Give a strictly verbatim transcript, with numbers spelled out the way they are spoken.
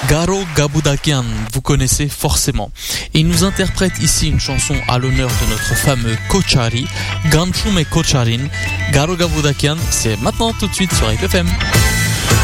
Garo Gabudakian, vous connaissez forcément. Et il nous interprète ici une chanson à l'honneur de notre fameux Kochari, Ganchume Kocharin. Garo Gabudakian, c'est maintenant tout de suite sur F F M.